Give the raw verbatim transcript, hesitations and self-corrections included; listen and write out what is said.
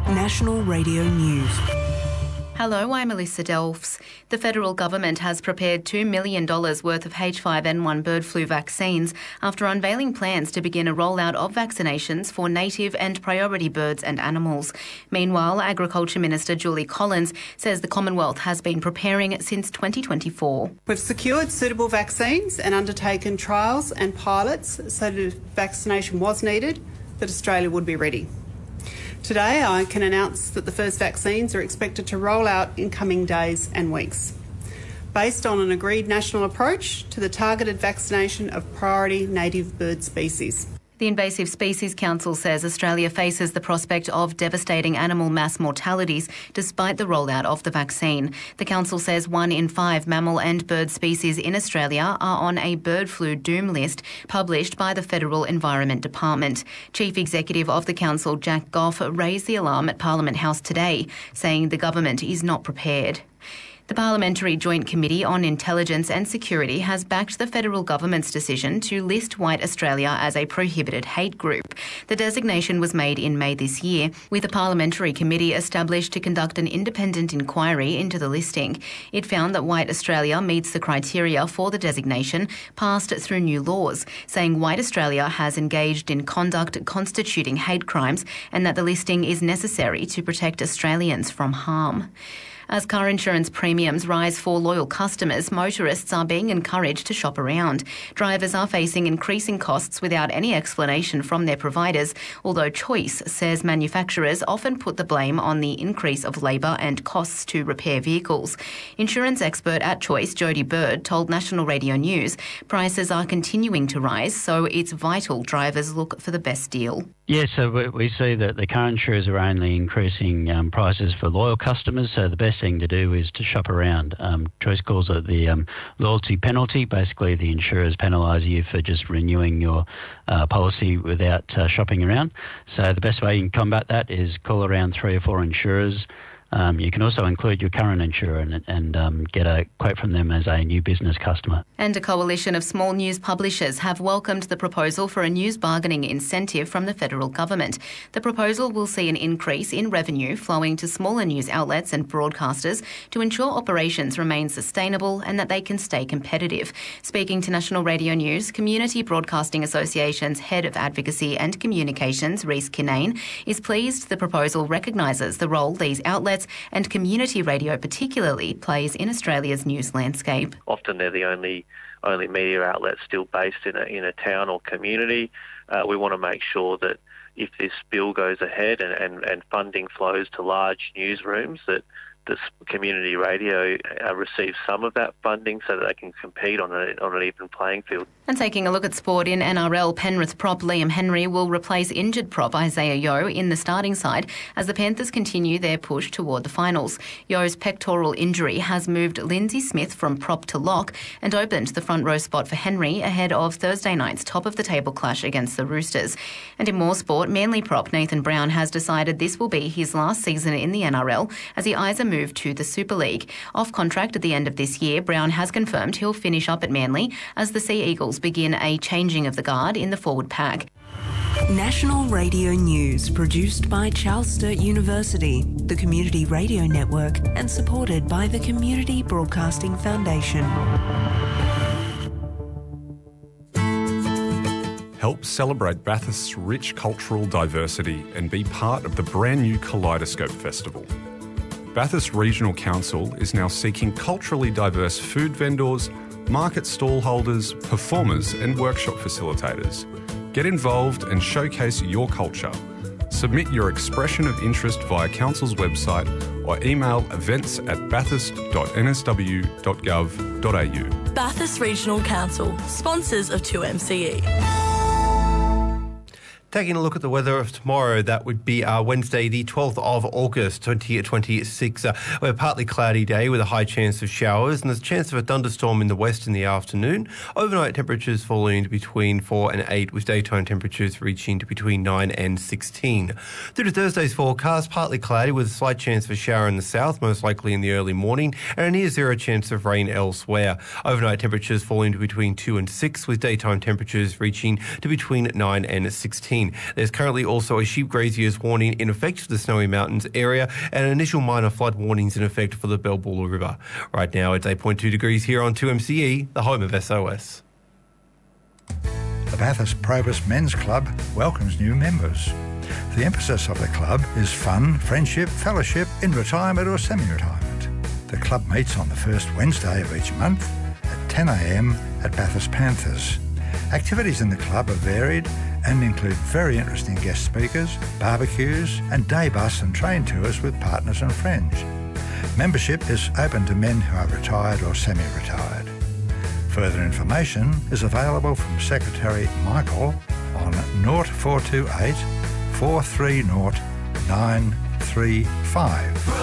National Radio News. Hello, I'm Alyssa Delfs. The federal government has prepared two million dollars worth of H five N one bird flu vaccines after unveiling plans to begin a rollout of vaccinations for native and priority birds and animals. Meanwhile, Agriculture Minister Julie Collins says the Commonwealth has been preparing since twenty twenty-four. We've secured suitable vaccines and undertaken trials and pilots so that if vaccination was needed, that Australia would be ready. Today, I can announce that the first vaccines are expected to roll out in coming days and weeks, based on an agreed national approach to the targeted vaccination of priority native bird species. The Invasive Species Council says Australia faces the prospect of devastating animal mass mortalities despite the rollout of the vaccine. The council says one in five mammal and bird species in Australia are on a bird flu doom list published by the Federal Environment Department. Chief Executive of the council, Jack Goff, raised the alarm at Parliament House today, saying the government is not prepared. The Parliamentary Joint Committee on Intelligence and Security has backed the federal government's decision to list White Australia as a prohibited hate group. The designation was made in May this year, with a parliamentary committee established to conduct an independent inquiry into the listing. It found that White Australia meets the criteria for the designation passed through new laws, saying White Australia has engaged in conduct constituting hate crimes and that the listing is necessary to protect Australians from harm. As car insurance premiums rise for loyal customers, motorists are being encouraged to shop around. Drivers are facing increasing costs without any explanation from their providers, although Choice says manufacturers often put the blame on the increase of labour and costs to repair vehicles. Insurance expert at Choice, Jodie Bird, told National Radio News prices are continuing to rise, so it's vital drivers look for the best deal. Yes, so we see that the car insurers are only increasing um, prices for loyal customers, so the best thing to do is to shop around. Um, Choice calls it the um, loyalty penalty. Basically, the insurers penalise you for just renewing your uh, policy without uh, shopping around. So the best way you can combat that is call around three or four insurers. Um, you can also include your current insurer and, and um, get a quote from them as a new business customer. And a coalition of small news publishers have welcomed the proposal for a news bargaining incentive from the federal government. The proposal will see an increase in revenue flowing to smaller news outlets and broadcasters to ensure operations remain sustainable and that they can stay competitive. Speaking to National Radio News, Community Broadcasting Association's Head of Advocacy and Communications, Rhys Kinane, is pleased the proposal recognises the role these outlets and community radio particularly plays in Australia's news landscape. Often they're the only only media outlet still based in a, in a town or community. Uh, we want to make sure that if this bill goes ahead and, and, and funding flows to large newsrooms, that this community radio uh, receives some of that funding so that they can compete on, a, on an even playing field. And taking a look at sport in N R L, Penrith prop Liam Henry will replace injured prop Isaiah Yeo in the starting side as the Panthers continue their push toward the finals. Yeo's pectoral injury has moved Lindsay Smith from prop to lock and opened the front row spot for Henry ahead of Thursday night's top-of-the-table clash against the Roosters. And in more sport, Manly prop Nathan Brown has decided this will be his last season in the N R L as he eyes a move to the Super League. Off contract at the end of this year, Brown has confirmed he'll finish up at Manly as the Sea Eagles begin a changing of the guard in the forward pack. National Radio News, produced by Charles Sturt University, the Community Radio Network, and supported by the Community Broadcasting Foundation. Help celebrate Bathurst's rich cultural diversity and be part of the brand new Kaleidoscope Festival. Bathurst Regional Council is now seeking culturally diverse food vendors, market stall holders, performers and workshop facilitators. Get involved and showcase your culture. Submit your expression of interest via Council's website or email events at bathurst dot n s w dot gov dot a u. Bathurst Regional Council, sponsors of two M C E. Taking a look at the weather of tomorrow, that would be uh, Wednesday, the twelfth of August, twenty twenty-six. Uh, we're a partly cloudy day with a high chance of showers, and there's a chance of a thunderstorm in the west in the afternoon. Overnight temperatures falling to between four and eight, with daytime temperatures reaching to between nine and sixteen. Through to Thursday's forecast, partly cloudy with a slight chance of a shower in the south, most likely in the early morning, and a near zero chance of rain elsewhere. Overnight temperatures falling to between two and six, with daytime temperatures reaching to between nine and sixteen. sixteen. There's currently also a sheep grazier's warning in effect for the Snowy Mountains area and initial minor flood warnings in effect for the Balboola River. Right now it's eight point two degrees here on two M C E, the home of S O S. The Bathurst Probus Men's Club welcomes new members. The emphasis of the club is fun, friendship, fellowship in retirement or semi-retirement. The club meets on the first Wednesday of each month at ten a m at Bathurst Panthers. Activities in the club are varied and include very interesting guest speakers, barbecues and day bus and train tours with partners and friends. Membership is open to men who are retired or semi-retired. Further information is available from Secretary Michael on zero four two eight, four three zero, nine three five.